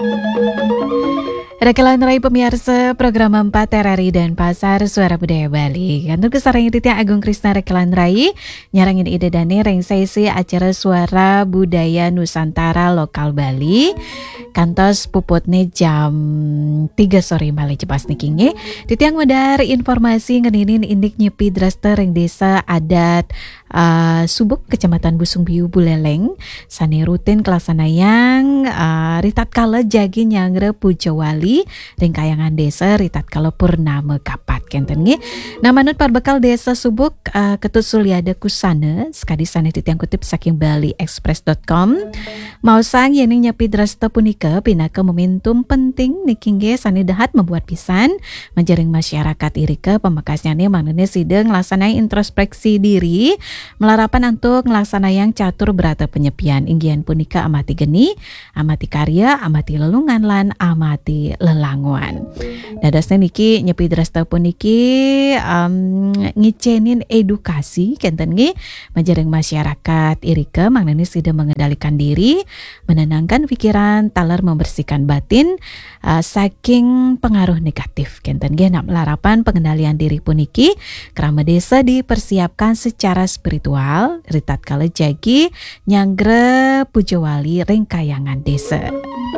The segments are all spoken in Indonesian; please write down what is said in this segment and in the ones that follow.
Rekelan Rai pemirsa program 4 RRI dan Pasar Suara Budaya Bali. Kantor Kesarang Ditya Agung Krisna Rekelan Rai nyarangin ide dane reng sesi acara Suara Budaya Nusantara Lokal Bali. Kantos puputne jam 3 sore Bali jepas nikinge. Ditiang medar informasi ngeninin indik nyepi draster reng desa adat Subuk Kecamatan Busung Biu Buleleng sane rutin kelasanayang ritat kala jagi nyangre Pujawali ringkayangan desa ritat kala purnama kapat kenten nge. Nah manut parbekal desa Subuk Ketut Sulyada Kusana sekadi sane titiang kutip saking baliexpress.com mau sang yening nyepi drasta punika pinaka momentum penting nikingge sane dahat membuat pisan menjaring masyarakat irika pemakasnya mangne sideng ngelasanai introspeksi diri melarapan untuk ngelaksanayan catur berata penyepian inggian punika amati geni, amati karya, amati lelungan lan amati lelanguan. Dadasnya niki nyepi drasta puniki ngicenin edukasi kenten nge menjaring masyarakat irika mangne sida mengendalikan diri, menenangkan pikiran, talar membersihkan batin saking pengaruh negatif kenten nge nak melarapan pengendalian diri puniki krama desa dipersiapkan secara spiritual ritat kala jagi nyangre Pujawali ringkayangan desa.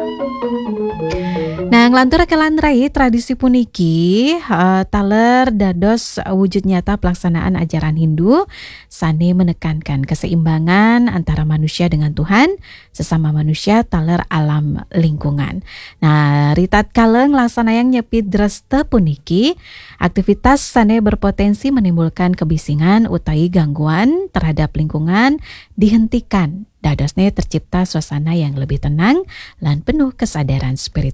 Nah, nglantur Rekelan Rai tradisi puniki taler dados wujud nyata pelaksanaan ajaran Hindu sane menekankan keseimbangan antara manusia dengan Tuhan, sesama manusia taler alam lingkungan. Nah, ritat kala nglasanayang nyepi drasta puniki aktivitas sane berpotensi menimbulkan kebisingan utawi gangguan terhadap lingkungan dihentikan. Dadosnya tercipta suasana yang lebih tenang lan penuh kesadaran spiritual.